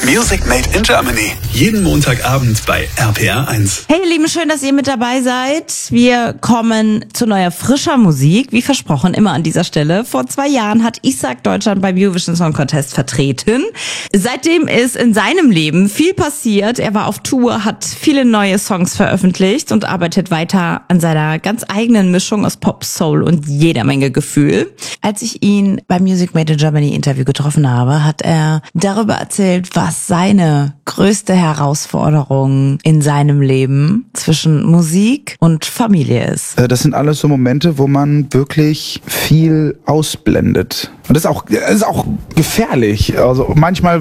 Music Made in Germany. Jeden Montagabend bei RPR 1. Hey ihr Lieben, schön, dass ihr mit dabei seid. Wir kommen zu neuer, frischer Musik. Wie versprochen, immer an dieser Stelle. Vor 2 Jahren hat Ishak Deutschland beim Eurovision Song Contest vertreten. Seitdem ist in seinem Leben viel passiert. Er war auf Tour, hat viele neue Songs veröffentlicht und arbeitet weiter an seiner ganz eigenen Mischung aus Pop, Soul und jeder Menge Gefühl. Als ich ihn beim Music Made in Germany Interview getroffen habe, hat er darüber erzählt, was seine größte Herausforderung in seinem Leben zwischen Musik und Familie ist. Das sind alles so Momente, wo man wirklich viel ausblendet. Und das ist auch gefährlich. Also manchmal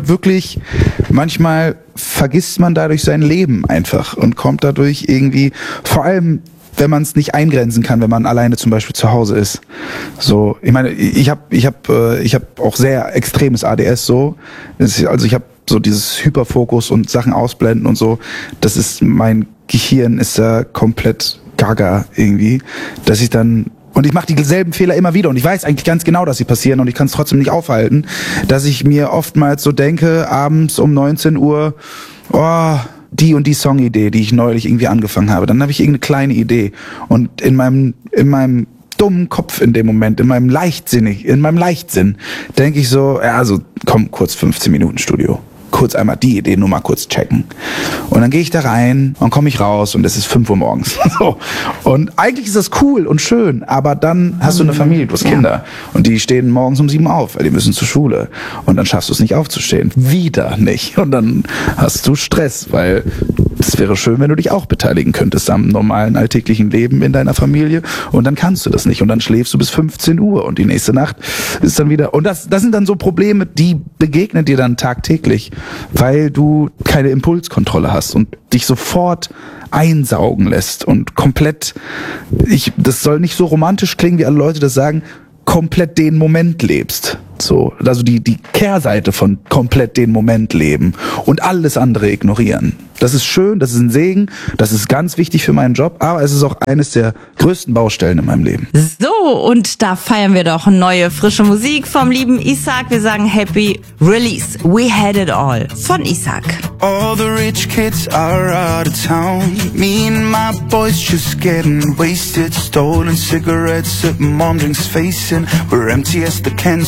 vergisst man dadurch sein Leben einfach und kommt dadurch irgendwie, vor allem wenn man es nicht eingrenzen kann, wenn man alleine zum Beispiel zu Hause ist. So, ich meine, ich hab auch sehr extremes ADS so. Also ich habe so dieses Hyperfokus und Sachen ausblenden und so. Das ist, mein Gehirn ist da komplett gaga irgendwie, dass ich dann, und ich mache dieselben Fehler immer wieder und ich weiß eigentlich ganz genau, dass sie passieren und ich kann es trotzdem nicht aufhalten, dass ich mir oftmals so denke, abends um 19 Uhr, die und die Songidee, die ich neulich irgendwie angefangen habe. Dann habe ich irgendeine kleine Idee und in meinem dummen Kopf in dem Moment, in meinem Leichtsinn, denke ich so, ja, also komm, kurz 15 Minuten Studio. Kurz einmal die Idee nur mal kurz checken. Und dann gehe ich da rein und komme ich raus und es ist 5 Uhr morgens. So. Und eigentlich ist das cool und schön, aber dann hast du eine Familie, du hast Kinder und die stehen morgens um 7 auf, weil die müssen zur Schule und dann schaffst du es nicht aufzustehen. Wieder nicht. Und dann hast du Stress, weil es wäre schön, wenn du dich auch beteiligen könntest am normalen alltäglichen Leben in deiner Familie und dann kannst du das nicht und dann schläfst du bis 15 Uhr und die nächste Nacht ist dann wieder, und das sind dann so Probleme, die begegnen dir dann tagtäglich, weil du keine Impulskontrolle hast und dich sofort einsaugen lässt und komplett, das soll nicht so romantisch klingen, wie alle Leute das sagen, komplett den Moment lebst. So, also die Kehrseite von komplett den Moment leben und alles andere ignorieren. Das ist schön, das ist ein Segen, das ist ganz wichtig für meinen Job, aber es ist auch eines der größten Baustellen in meinem Leben. So, und da feiern wir doch neue, frische Musik vom lieben Ishak. Wir sagen Happy Release. We Had It All von Ishak. All the rich kids are out of town. Me and my boys just getting wasted. Stolen cigarettes at mom drinks facing. We're empty as the cans.